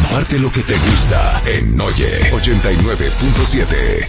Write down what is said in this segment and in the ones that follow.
Comparte lo que te gusta en Oye 89.7.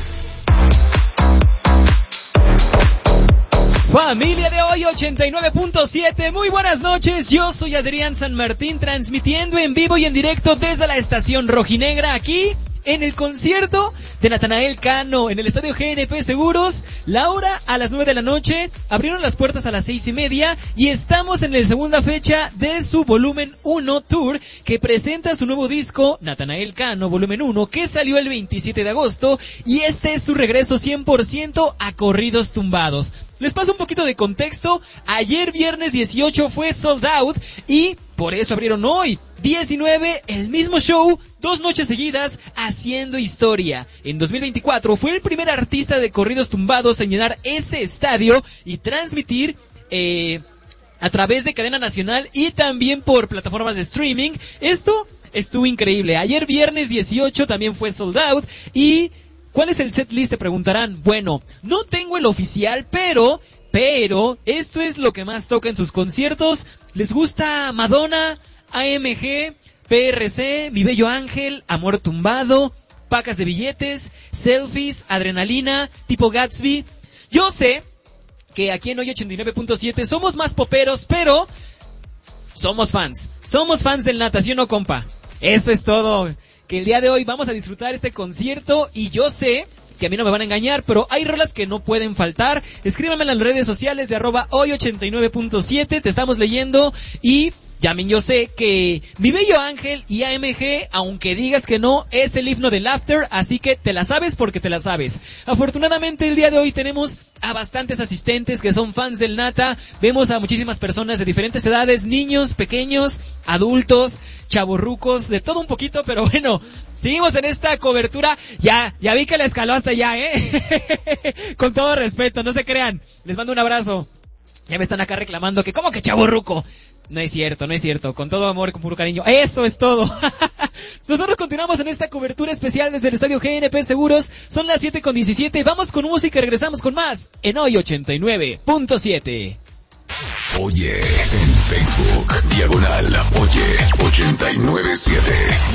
Familia de Hoy 89.7, muy buenas noches, yo soy Adrián San Martín, transmitiendo en vivo y en directo desde la estación rojinegra aquí en el concierto de Natanael Cano en el estadio GNP Seguros. La hora a las 9 de la noche, abrieron las puertas a las 6:30 y estamos en la segunda fecha de su volumen 1 tour, que presenta su nuevo disco Natanael Cano volumen 1, que salió el 27 de agosto, y este es su regreso 100% a corridos tumbados. Les paso un poquito de contexto. Ayer viernes 18 fue sold out y por eso abrieron hoy 19 el mismo show, 2 noches seguidas, haciendo historia. En 2024 fue el primer artista de corridos tumbados en llenar ese estadio y transmitir a través de cadena nacional y también por plataformas de streaming. Esto estuvo increíble. Ayer viernes 18 también fue sold out. Y ¿cuál es el set list? Te preguntarán. Bueno, no tengo el oficial, pero esto es lo que más toca en sus conciertos. ¿Les gusta Madonna, AMG, PRC, Mi Bello Ángel, Amor Tumbado, Pacas de Billetes, Selfies, Adrenalina, Tipo Gatsby? Yo sé que aquí en Hoy 89.7 somos más poperos, pero somos fans del Nata, ¿sí o no, compa? Eso es todo, que el día de hoy vamos a disfrutar este concierto y yo sé que a mí no me van a engañar, pero hay rolas que no pueden faltar. Escríbanme en las redes sociales de @hoy89.7, te estamos leyendo. Y también yo sé que Mi Bello Ángel y AMG, aunque digas que no, es el himno del after, así que te la sabes porque te la sabes. Afortunadamente el día de hoy tenemos a bastantes asistentes que son fans del Nata. Vemos a muchísimas personas de diferentes edades, niños, pequeños, adultos, chavorrucos, de todo un poquito, pero bueno, seguimos en esta cobertura. Ya vi que la escaló hasta allá, con todo respeto, no se crean. Les mando un abrazo. Ya me están acá reclamando que, ¿cómo que chavorruco? No es cierto, con todo amor, con puro cariño. Eso es todo. Nosotros continuamos en esta cobertura especial desde el estadio GNP Seguros. Son las 7:17. Vamos con música y regresamos con más en Hoy 89.7. Oye en Facebook, diagonal Oye 89.7.